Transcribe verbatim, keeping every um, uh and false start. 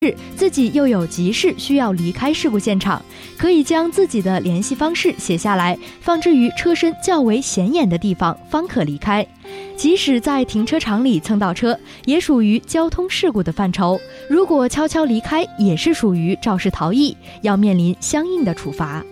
自己又有急事需要离开事故现场，可以将自己的联系方式写下来，放置于车身较为显眼的地方，方可离开。即使在停车场里蹭到车，也属于交通事故的范畴，如果悄悄离开，也是属于肇事逃逸，要面临相应的处罚。